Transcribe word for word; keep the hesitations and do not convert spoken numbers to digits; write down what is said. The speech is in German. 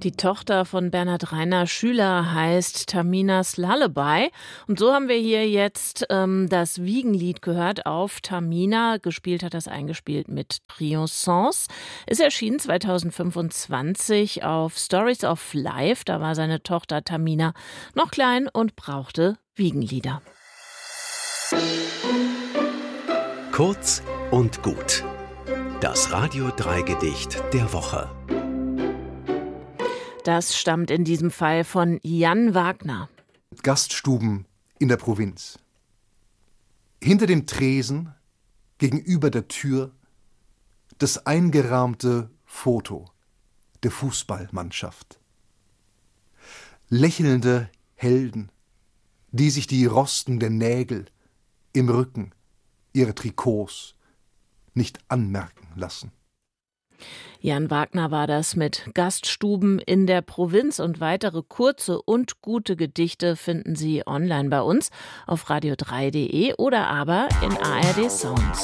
Die Tochter von Bernhard Rainer Schüler heißt Taminas Lullaby. Und so haben wir hier jetzt ähm, das Wiegenlied gehört auf Tamina. Gespielt hat das eingespielt mit Trio Sens. Ist erschienen zweitausendfünfundzwanzig auf Stories of Life. Da war seine Tochter Tamina noch klein und brauchte Wiegenlieder. Kurz und gut. Das Radio drei Gedicht der Woche. Das stammt in diesem Fall von Jan Wagner. Gaststuben in der Provinz. Hinter dem Tresen, gegenüber der Tür, das eingerahmte Foto der Fußballmannschaft. Lächelnde Helden, die sich die rostenden Nägel im Rücken ihrer Trikots nicht anmerken lassen. Jan Wagner war das mit Gaststuben in der Provinz, und weitere kurze und gute Gedichte finden Sie online bei uns auf radio drei punkt de oder aber in A R D Sounds.